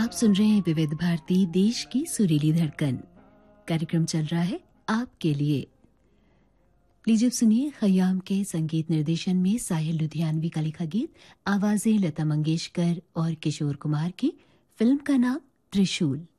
आप सुन रहे हैं विविध भारती देश की सुरीली धड़कन। कार्यक्रम चल रहा है आपके लिए। लीजिए सुनिए खयाम के संगीत निर्देशन में साहिल लुधियानवी का लिखा गीत, आवाजें लता मंगेशकर और किशोर कुमार की। फिल्म का नाम त्रिशूल।